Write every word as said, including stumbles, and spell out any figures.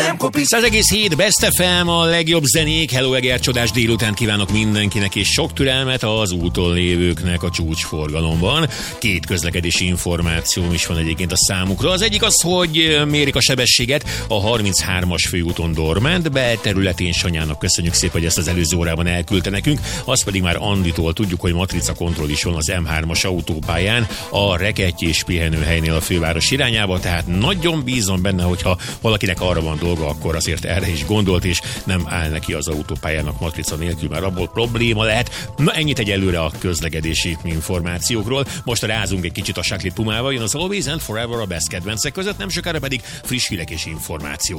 nem kopik. Az egész hét Best ef em, a legjobb zenék. Hello, Eger, csodás délután kívánok mindenkinek, és sok türelmet az úton lévőknek a csúcsforgalomban. Két közlekedési információ is van egyébként a számukra. Az egyik az, hogy mérik a sebességet a harminchármas főúton Dormánd belterületén. Sanyának köszönjük szépen, hogy ezt az előző órában elküldte nekünk. Azt pedig már Anditól tudjuk, hogy matrica kontroll is van az em hármas autópályán a Rekettyi és pihenőhelynél a főváros irányába, tehát nagyon bízom benne, hogyha valakinek arra van dolga, akkor azért erre is gondolt, és nem áll neki az autópályának matrica nélkül, mert abból probléma lehet. Na, ennyit egyelőre a közlekedési információkról. Most rázunk egy kicsit a Saklit Pumával, jön az Always and Forever a Best kedvencek között, nem sokára pedig friss hírek és információ.